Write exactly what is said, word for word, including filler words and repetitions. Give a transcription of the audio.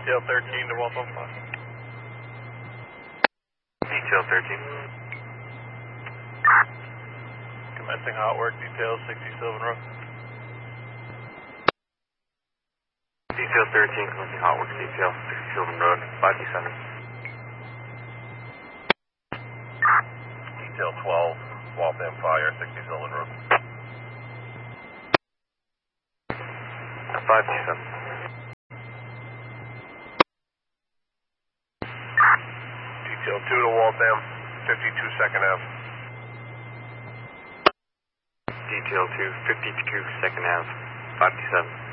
Detail thirteen to Waltham. Detail thirteen. Commencing hot work, detail sixty Sylvan Road. Detail thirteen, commencing hot work, detail sixty Sylvan Road, five D seven. Detail twelve, Waltham Fire, sixty Sylvan Road. five D seven. Detail two to Waltham, fifty-two Second Ave. Detail two, fifty-two Second Ave, five D seven.